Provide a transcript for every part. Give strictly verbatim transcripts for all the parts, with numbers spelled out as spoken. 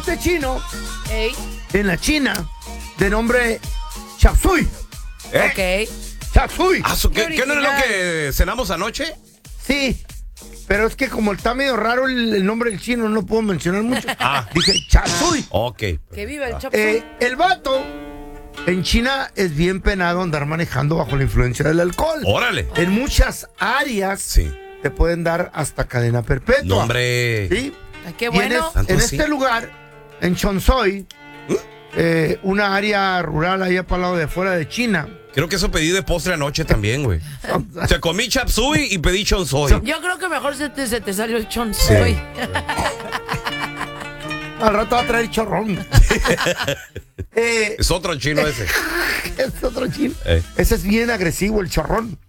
este chino, Ey. en la China, de nombre Chapsui. ¿Eh? Ok. Chapsui. Ah, ¿qué, ¿Qué no es lo que cenamos anoche? Sí. Pero es que como está medio raro el, el nombre del chino, no lo puedo mencionar mucho. Ah. Dije Chapsui. Ok. Que viva el Chapsui. Eh, el vato en China es bien penado andar manejando bajo la influencia del alcohol. Órale. En muchas áreas sí. te pueden dar hasta cadena perpetua. No, hombre. Sí. Ay, qué Y en, bueno. es- en este lugar, en Chonsoy, eh, una área rural allá para el lado de afuera de China. Creo que eso pedí de postre anoche también, güey. O sea, comí chapsui y pedí chonsoy. Yo creo que mejor se te, se te salió el chon Sí. soy. Al rato va a traer chorrón. eh, Es otro chino ese. es otro chino. Eh. Ese es bien agresivo, el chorrón.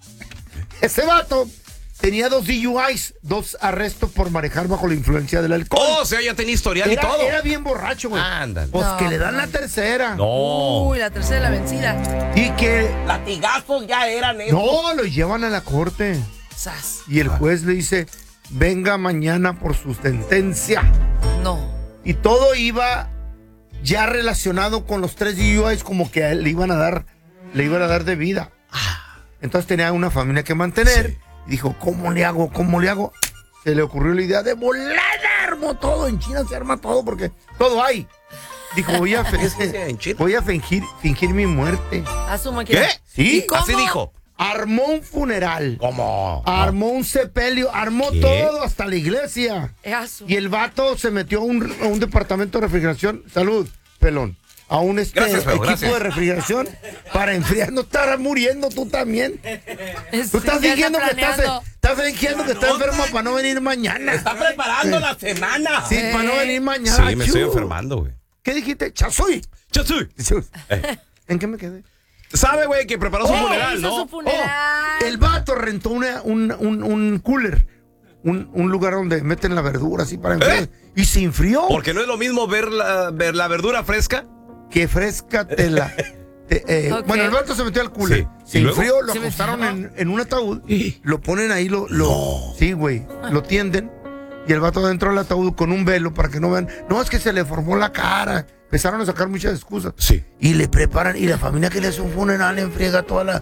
Ese vato tenía dos D U Is, dos arrestos por manejar bajo la influencia del alcohol. Oh, o sea, ya tenía historial era, y todo. era bien borracho, güey. Ándale. Pues No, que le dan no. la tercera. No. Uy, la tercera la vencida. Y que Latigazos ya eran eso. no, lo llevan a la corte. Sas. Y el juez le dice, venga mañana por su sentencia. No. Y todo iba ya relacionado con los tres D U Is, como que a él le iban a dar, le iban a dar de vida. Entonces tenía una familia que mantener. Sí. Y dijo, ¿cómo le hago? ¿Cómo le hago? Se le ocurrió la idea de volada, armó todo. En China se arma todo porque todo hay. Dijo, voy a, fe- en China? voy a fingir, fingir mi muerte. Asuma que. ¿Qué? Sí, ¿Y cómo? Así dijo. Armó un funeral. ¿Cómo? Armó un sepelio, armó ¿Qué? todo, hasta la iglesia. Eso. Y el vato se metió a un, a un departamento de refrigeración. Salud, pelón. A un este, Gracias, feo, equipo gracias. de refrigeración para enfriar. No estarás muriendo tú también. Es- Tú estás ya fingiendo está que estás, planeando. estás fingiendo que estás enfermo para no venir mañana. Está preparando la semana. Sí, Eh. para no venir mañana. Sí, me estoy Chu. enfermando, güey. ¿Qué dijiste? Chasui. Chapsui. ¿En qué me quedé? ¿Sabe, güey, que preparó su Oh, funeral, hizo no? su funeral. Oh, el vato rentó una, un, un, un cooler. Un, un lugar donde meten la verdura así para enfriar. ¿Eh? Y se enfrió. Porque no es lo mismo ver la, ver la verdura fresca. Que fresca tela. Te- eh, Ok. Bueno, el vato se metió al cooler. Sí. Se ¿Y luego? enfrió, lo Se acostaron metió. en, en un ataúd. Lo ponen ahí, lo. lo Sí, güey. Lo tienden. Y el vato dentro del ataúd con un velo para que no vean. No, es que se le formó la cara. Empezaron a sacar muchas excusas. Sí. Y le preparan. Y la familia que le hace un funeral enfriega toda la.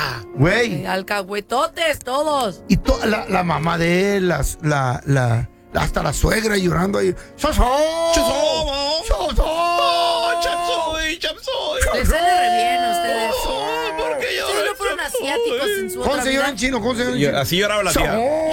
Güey. Alcahuetotes, todos. Y toda la, la mamá de él, las, la, la, hasta la suegra llorando ahí. ¡Soso! ¡Soso! ¡Soso! Chapsui, chapsui. Les sale re bien a ustedes. ¿Por qué llora Ustedes no el fueron chapsui? asiáticos en su ¿Cómo otra se llora vida. en chino? ¿Cómo se llora en Yo- chino? Así lloraba la tía. Soso.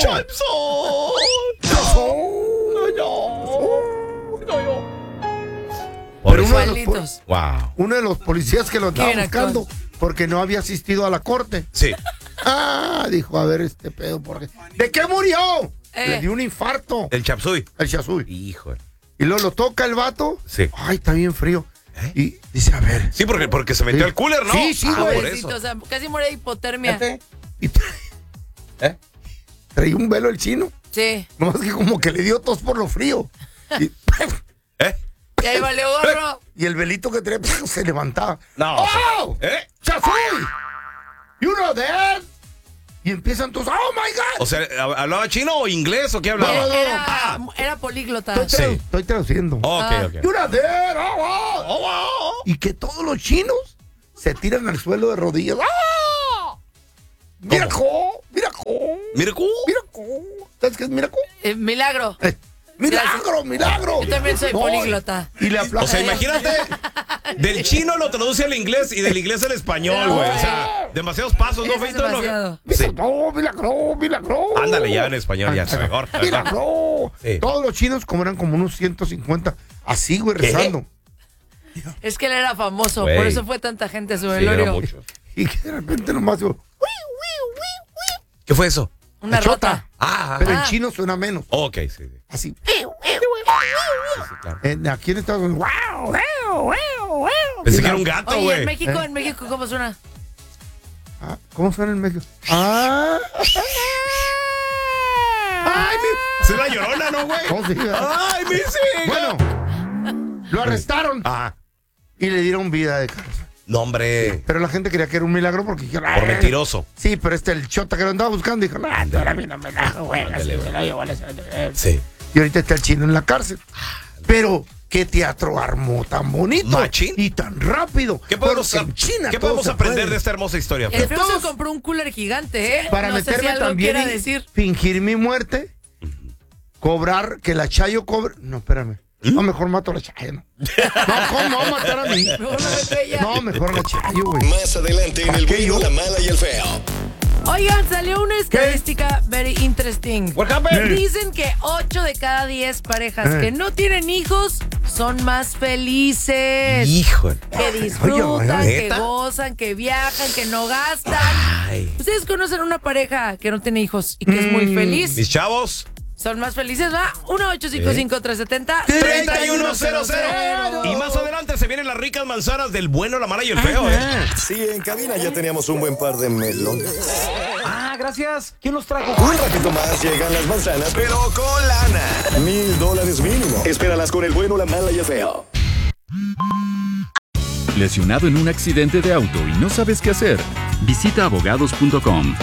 Por Pero eso- uno de, los, po- Igualitos. Wow. uno de los policías que lo estaba Bien buscando actuado. porque no había asistido a la corte. Sí. Ah, dijo, a ver este pedo, porque ¿de qué murió? Eh. Le dio un infarto. El chapsui. El chasui. Híjole. Y luego lo toca el vato. Sí. Ay, está bien frío. Y dice, a ver. Sí, porque, porque se metió Sí. al cooler, ¿no? Sí, sí, Ah, güey. por Pobrecito, eso. o sea, casi muere de hipotermia. Y trae, ¿Eh? traía un velo el chino. Sí. Nomás que como que le dio tos por lo frío. Y, ¿Eh? Y ahí valió gorro. y el velito que traía se levantaba. No. ¡Oh! ¿Eh? ¡Chasui! You know that? Y empiezan todos, ¡oh my God! O sea, ¿hablaba chino o inglés o qué hablaba? No, no, Era, era políglota. Estoy, tradu- Sí. estoy traduciendo. Ok, Ah. ok. You know that? Oh, oh, oh, oh. Y que todos los chinos se tiran al suelo de rodillas. ¡Ah! ¡Miraco! ¡Miraco! Miracle. ¡Miraco! ¿Sabes qué es miraco? Eh, milagro. Eh, ¡Milagro, milagro! Yo también soy No, políglota. Y le O aplaudo. sea, imagínate, del chino lo traduce al inglés y del inglés al español, güey. O sea, demasiados pasos, ¿no, Eso es Feito? No. demasiado. Sí. ¡Milagro, milagro, milagro! Ándale, ya en español, ya está mejor. ¡Milagro! Sí. Todos los chinos, como eran como unos ciento cincuenta, así, güey, rezando. Es que él era famoso, Güey. por eso fue tanta gente a su Sí, velorio. era mucho. Y que de repente nomás digo, ¿Qué fue eso? Una La chota. rota. Ah, pero Ah. en chino suena menos. ok, sí, sí. Así. Sí, sí, claro. En- aquí en Estados Unidos, wow, wow, wow, wow. Pensé que era un gato, Oye, en güey. México, ¿Eh? en México, ¿cómo suena? Ah, ¿cómo suena en México? Ah. Ay, mi... Es la llorona, ¿no, güey? ¿Cómo se llama? ¡Ay, mi hija! Bueno, lo arrestaron Ah, y le dieron vida de cárcel. no, hombre. Pero la gente quería que era un milagro porque dijeron, Por "Ay". mentiroso. Sí, pero este, el chota que lo andaba buscando, dijo, no, no era mi milagro, güey. así, Ándale, me lo llevo a la- Sí. Y ahorita está el chino en la cárcel. Pero qué teatro armó tan bonito. Machín. Y tan rápido. ¿Qué podemos, Porque en China ¿qué todo podemos se aprender puede. de esta hermosa historia? El Fer? feo se compró un cooler gigante, ¿eh? Para no sé meterme si algo también quiera y decir. fingir mi muerte, cobrar, que la Chayo cobre. No, espérame. No, mejor mato a la Chayo. No, no ¿cómo no va a matar a mí? Mejor la meto ella. No, mejor la Chayo, güey. Más adelante en el qué bueno, yo? la mala y el feo. Oigan, salió una estadística very interesting. What happened? Dicen que ocho de cada diez parejas Eh. que no tienen hijos son más felices. Híjole. Que disfrutan, Oye, que ¿neta? gozan, que viajan, que no gastan. Ay. ¿Ustedes conocen una pareja que no tiene hijos y que es muy Mm. feliz? Mis chavos. ¿Son más felices, va? uno ocho cinco cinco tres siete cero treinta y uno cero cero. Y más adelante se vienen las ricas manzanas del bueno, la mala y el feo, ¿eh? Sí, en cabina ya teníamos un buen par de melones. Ah, gracias. ¿Quién los trajo? Un ratito más llegan las manzanas, pero con lana. Mil dólares mínimo. Espéralas con el bueno, la mala y el feo. ¿Lesionado en un accidente de auto y no sabes qué hacer? Visita abogados punto com.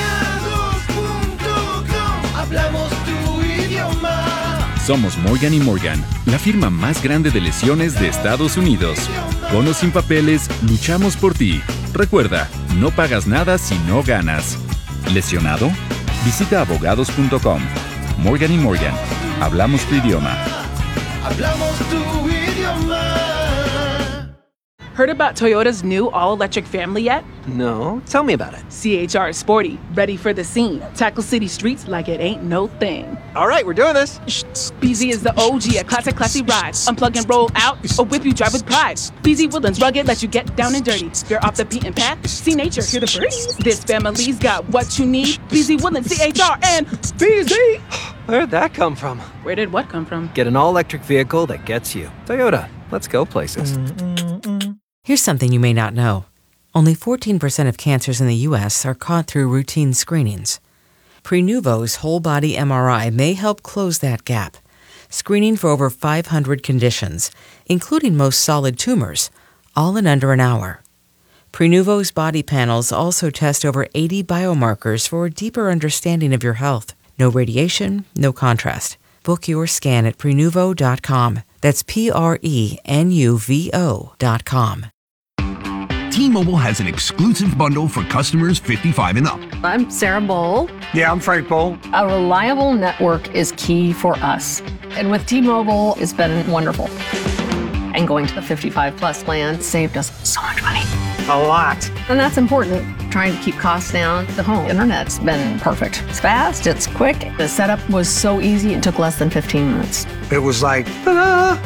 Hablamos tu idioma. Somos Morgan y Morgan, la firma más grande de lesiones de Estados Unidos. Con o sin papeles, luchamos por ti. Recuerda, no pagas nada si no ganas. ¿Lesionado? Visita abogados punto com. Morgan y Morgan, hablamos tu idioma. Hablamos tu idioma. Heard about Toyota's new all-electric family yet? No, tell me about it. C H R is sporty, ready for the scene. Tackle city streets like it ain't no thing. All right, we're doing this. B Z is the O G, a classic, classy ride. Unplug and roll out, or whip you drive with pride. B Z Woodlands rugged, let you get down and dirty. You're off the beaten path, see nature, hear the birds. This family's got what you need. B Z Woodlands, C H R, and B Z. Where'd that come from? Where did what come from? Get an all-electric vehicle that gets you. Toyota, let's go places. Here's something you may not know. Only fourteen percent of cancers in the U S are caught through routine screenings. Prenuvo's whole-body M R I may help close that gap, screening for over five hundred conditions, including most solid tumors, all in under an hour. Prenuvo's body panels also test over eighty biomarkers for a deeper understanding of your health. No radiation, no contrast. Book your scan at prenuvo dot com. That's P R E N U V O dot com. T-Mobile has an exclusive bundle for customers fifty-five and up. I'm Sarah Bowl. Yeah, I'm Frank Bowl. A reliable network is key for us. And with T-Mobile, it's been wonderful. And going to the fifty-five plus plan saved us so much money. A lot. And that's important. Trying to keep costs down. The home internet's been perfect. It's fast, it's quick. The setup was so easy, it took less than fifteen minutes. It was like, ta-da!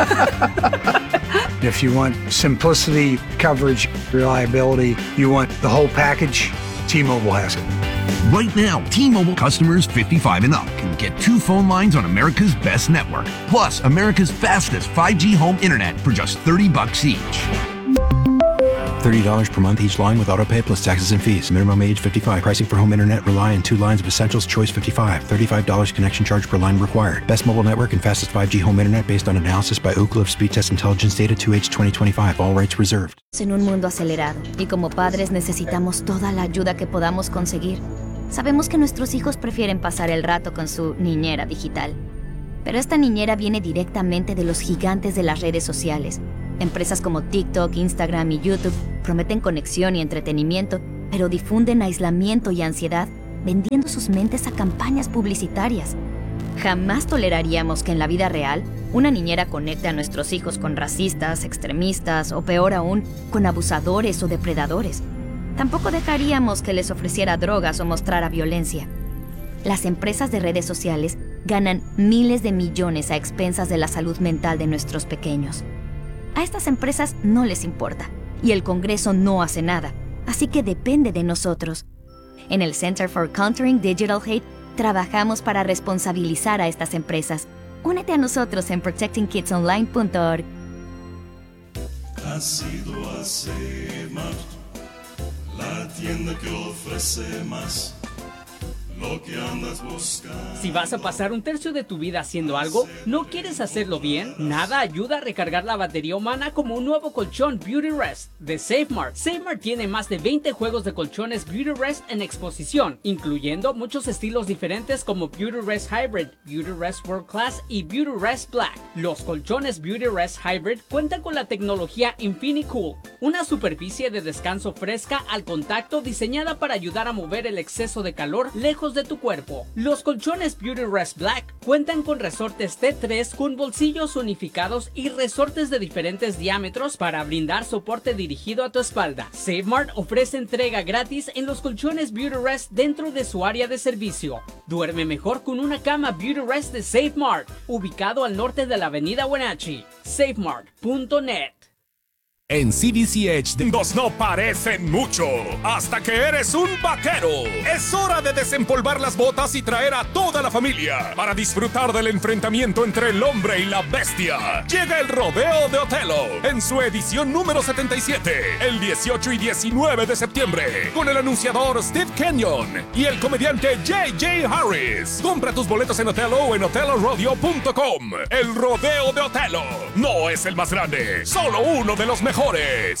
If you want simplicity, coverage, reliability, you want the whole package, T-Mobile has it. Right now, T-Mobile customers fifty-five and up can get two phone lines on America's best network, plus America's fastest five G home internet for just thirty bucks each. thirty dollars per month each line with autopay plus taxes and fees. Minimum age fifty-five. Pricing for home internet rely on two lines of Essentials Choice fifty-five. thirty-five dollars connection charge per line required. Best mobile network and fastest five G home internet based on analysis by Ookla of Speed Test Intelligence Data two H twenty twenty-five. All rights reserved. En un mundo acelerado y como padres necesitamos toda la ayuda que podamos conseguir. Sabemos que nuestros hijos prefieren pasar el rato con su niñera digital. Pero esta niñera viene directamente de los gigantes de las redes sociales. Empresas como TikTok, Instagram y YouTube prometen conexión y entretenimiento, pero difunden aislamiento y ansiedad, vendiendo sus mentes a campañas publicitarias. Jamás toleraríamos que en la vida real una niñera conecte a nuestros hijos con racistas, extremistas o peor aún, con abusadores o depredadores. Tampoco dejaríamos que les ofreciera drogas o mostrara violencia. Las empresas de redes sociales ganan miles de millones a expensas de la salud mental de nuestros pequeños. A estas empresas no les importa, y el Congreso no hace nada, así que depende de nosotros. En el Center for Countering Digital Hate, trabajamos para responsabilizar a estas empresas. Únete a nosotros en protecting kids online punto org. Ha sido a Save Mart, la tienda que ofrece más. lo que andas buscando. Si vas a pasar un tercio de tu vida haciendo algo, ¿no quieres hacerlo bien? Nada ayuda a recargar la batería humana como un nuevo colchón Beauty Rest de SafeMart. SafeMart tiene más de veinte juegos de colchones Beauty Rest en exposición, incluyendo muchos estilos diferentes como Beauty Rest Hybrid, Beauty Rest World Class y Beauty Rest Black. Los colchones Beauty Rest Hybrid cuentan con la tecnología InfiniCool, una superficie de descanso fresca al contacto diseñada para ayudar a mover el exceso de calor lejos de tu cuerpo. Los colchones Beauty Rest Black cuentan con resortes T tres con bolsillos unificados y resortes de diferentes diámetros para brindar soporte dirigido a tu espalda. SafeMart ofrece entrega gratis en los colchones Beauty Rest dentro de su área de servicio. Duerme mejor con una cama Beauty Rest de SafeMart, ubicado al norte de la avenida Wenatchee. safemart punto net. En C D C Edge, dos no parecen mucho hasta que eres un vaquero. Es hora de desempolvar las botas y traer a toda la familia para disfrutar del enfrentamiento entre el hombre y la bestia. Llega el Rodeo de Otelo en su edición número setenta y siete, el dieciocho y diecinueve de septiembre, con el anunciador Steve Kenyon y el comediante J J Harris. Compra tus boletos en Otelo o en otelo rodeo punto com. El Rodeo de Otelo no es el más grande, solo uno de los mejores.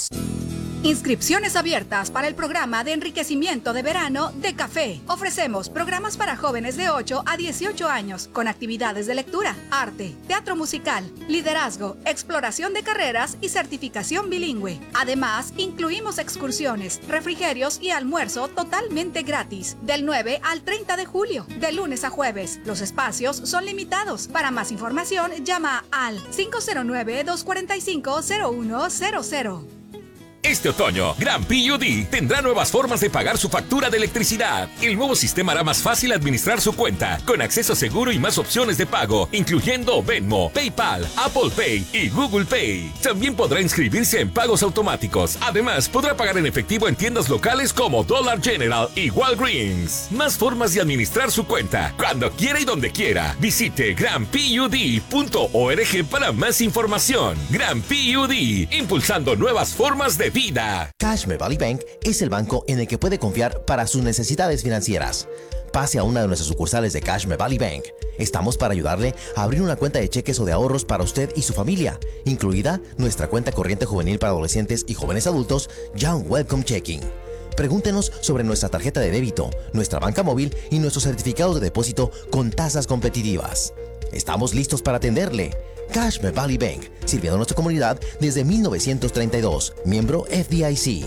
Inscripciones abiertas para el programa de enriquecimiento de verano de Café. Ofrecemos programas para jóvenes de ocho a dieciocho años con actividades de lectura, arte, teatro musical, liderazgo, exploración de carreras y certificación bilingüe. Además, incluimos excursiones, refrigerios y almuerzo totalmente gratis del nueve al treinta de julio, de lunes a jueves. Los espacios son limitados. Para más información, llama al cinco cero nueve, dos cuatro cinco, cero uno cero cero. Este otoño, Gran P U D tendrá nuevas formas de pagar su factura de electricidad. El nuevo sistema hará más fácil administrar su cuenta, con acceso seguro y más opciones de pago, incluyendo Venmo, PayPal, Apple Pay y Google Pay. También podrá inscribirse en pagos automáticos. Además, podrá pagar en efectivo en tiendas locales como Dollar General y Walgreens. Más formas de administrar su cuenta, cuando quiera y donde quiera. Visite gran p u d punto org para más información. Gran P U D, impulsando nuevas formas de vida. Cashme Valley Bank es el banco en el que puede confiar para sus necesidades financieras. Pase a una de nuestras sucursales de Cashme Valley Bank. Estamos para ayudarle a abrir una cuenta de cheques o de ahorros para usted y su familia, incluida nuestra cuenta corriente juvenil para adolescentes y jóvenes adultos, Young Welcome Checking. Pregúntenos sobre nuestra tarjeta de débito, nuestra banca móvil y nuestros certificados de depósito con tasas competitivas. Estamos listos para atenderle. Cashme Valley Bank, sirviendo a nuestra comunidad desde mil novecientos treinta y dos, miembro F D I C.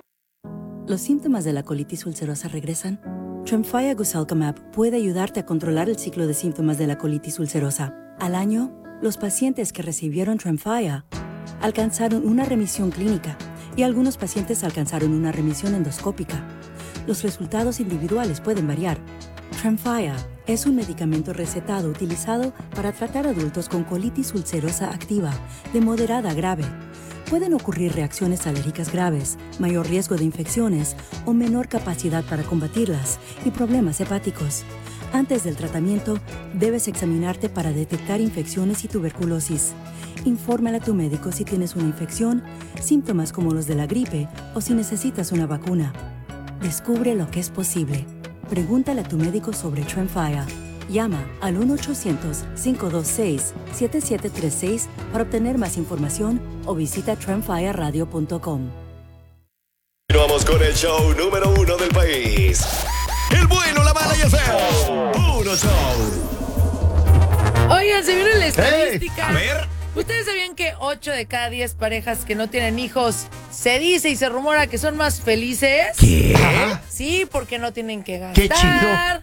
¿Los síntomas de la colitis ulcerosa regresan? Tremfya Guselkumab puede ayudarte a controlar el ciclo de síntomas de la colitis ulcerosa. Al año, los pacientes que recibieron Tremfya alcanzaron una remisión clínica y algunos pacientes alcanzaron una remisión endoscópica. Los resultados individuales pueden variar. Tremfya es un medicamento recetado utilizado para tratar adultos con colitis ulcerosa activa, de moderada a grave. Pueden ocurrir reacciones alérgicas graves, mayor riesgo de infecciones o menor capacidad para combatirlas y problemas hepáticos. Antes del tratamiento, debes examinarte para detectar infecciones y tuberculosis. Infórmale a tu médico si tienes una infección, síntomas como los de la gripe o si necesitas una vacuna. Descubre lo que es posible. Pregúntale a tu médico sobre Tremfya. Llama al uno ochocientos, cinco dos seis, siete siete tres seis para obtener más información o visita tremfya radio punto com. Vamos con el show número uno del país. El bueno, la mala y el feo. Puro show. Oigan, se viene la estadística. Hey, a ver. ¿Ustedes sabían que ocho de cada diez parejas que no tienen hijos se dice y se rumora que son más felices? ¿Qué? Sí, porque no tienen que gastar. ¡Qué chido!